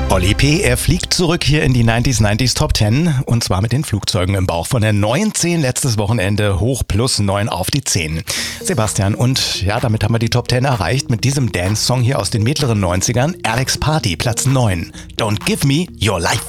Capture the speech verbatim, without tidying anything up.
Oli P., er fliegt zurück hier in die neunziger neunzig Top zehn und zwar mit den Flugzeugen im Bauch. Von der neunzehn letztes Wochenende hoch plus neun auf die zehn. Sebastian, und ja, damit haben wir die Top zehn erreicht mit diesem Dance-Song hier aus den mittleren neunzigern. Alex Party, Platz neun. Don't give me your life.